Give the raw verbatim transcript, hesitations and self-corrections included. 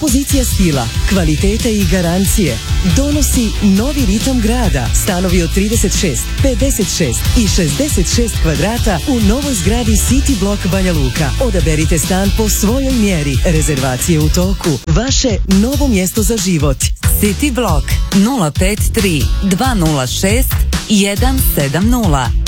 Propozicija stila, kvalitete i garancije donosi novi ritam grada. Stanovi od trideset šest, pedeset šest i šezdeset šest kvadrata u novoj zgradi City Block Banja Luka. Odaberite stan po svojoj mjeri. Rezervacije u toku. Vaše novo mjesto za život. City Block nula pet tri dva nula šest jedan sedam nula.